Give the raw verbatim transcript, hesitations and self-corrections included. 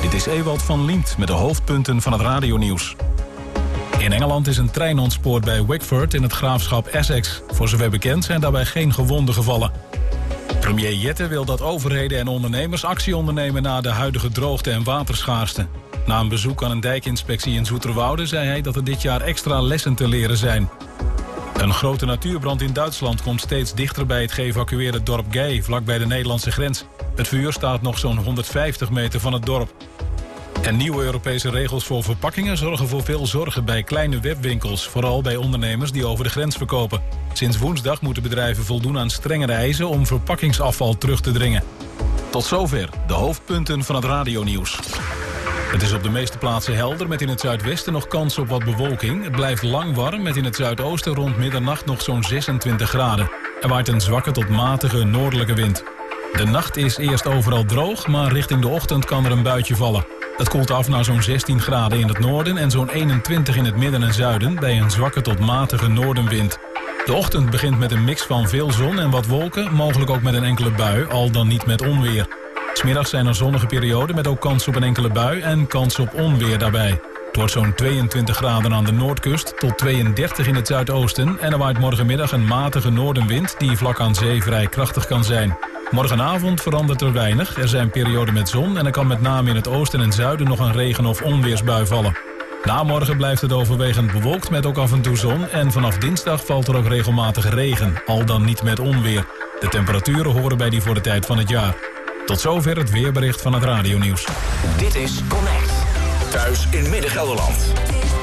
Dit is Ewald van Liemt met de hoofdpunten van het radionieuws. In Engeland is een trein ontspoord bij Wickford in het graafschap Essex. Voor zover bekend zijn daarbij geen gewonden gevallen. Premier Jette wil dat overheden en ondernemers actie ondernemen na de huidige droogte en waterschaarste. Na een bezoek aan een dijkinspectie in Zoeterwoude zei hij dat er dit jaar extra lessen te leren zijn. Een grote natuurbrand in Duitsland komt steeds dichter bij het geëvacueerde dorp Gey, vlakbij de Nederlandse grens. Het vuur staat nog zo'n honderdvijftig meter van het dorp. En nieuwe Europese regels voor verpakkingen zorgen voor veel zorgen bij kleine webwinkels, vooral bij ondernemers die over de grens verkopen. Sinds woensdag moeten bedrijven voldoen aan strengere eisen om verpakkingsafval terug te dringen. Tot zover de hoofdpunten van het radionieuws. Het is op de meeste plaatsen helder, met in het zuidwesten nog kans op wat bewolking. Het blijft lang warm, met in het zuidoosten rond middernacht nog zo'n zesentwintig graden. Er waait een zwakke tot matige noordelijke wind. De nacht is eerst overal droog, maar richting de ochtend kan er een buitje vallen. Het koelt af naar zo'n zestien graden in het noorden en zo'n eenentwintig in het midden en zuiden bij een zwakke tot matige noordenwind. De ochtend begint met een mix van veel zon en wat wolken, mogelijk ook met een enkele bui, al dan niet met onweer. 'S Middags zijn er zonnige perioden met ook kans op een enkele bui en kans op onweer daarbij. Het wordt zo'n tweeëntwintig graden aan de noordkust tot tweeëndertig in het zuidoosten en er waait morgenmiddag een matige noordenwind die vlak aan zee vrij krachtig kan zijn. Morgenavond verandert er weinig. Er zijn perioden met zon en er kan met name in het oosten en zuiden nog een regen- of onweersbui vallen. Na morgen blijft het overwegend bewolkt met ook af en toe zon en vanaf dinsdag valt er ook regelmatig regen, al dan niet met onweer. De temperaturen horen bij die voor de tijd van het jaar. Tot zover het weerbericht van het radionieuws. Dit is Connect. Thuis in Midden-Gelderland.